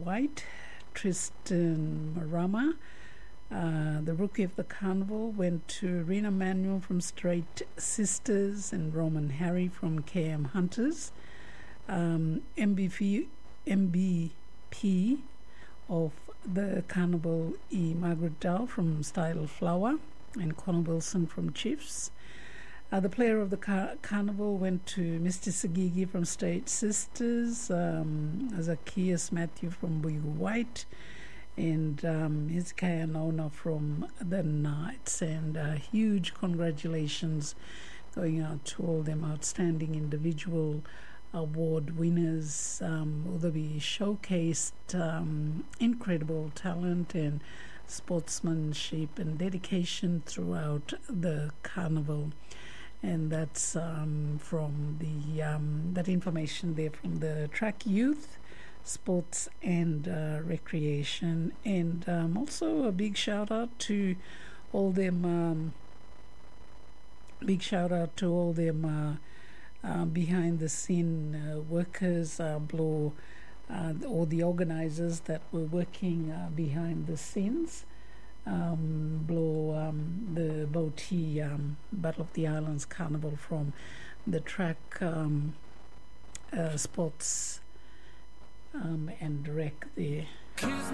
White, Tristan Marama. The Rookie of the Carnival went to Rena Manuel from Straight Sisters and Roman Harry from KM Hunters. MVP of the Carnival Margaret Dow from Style Flower and Conor Wilson from Chiefs. The player of the Carnival went to Mr. Sagigi from Straight Sisters, Zacchaeus Matthew from Boygu White, and Hezekiah Nona from the Knights. And huge congratulations going out to all them outstanding individual award winners. Although we showcased incredible talent and sportsmanship and dedication throughout the carnival. And that's from the that information there from the Track Youth Sports and Recreation. And also a big shout out to all them behind the scene workers, or the organizers that were working behind the scenes. The Boti Battle of the Islands Carnival from the Track Sports and Rec there.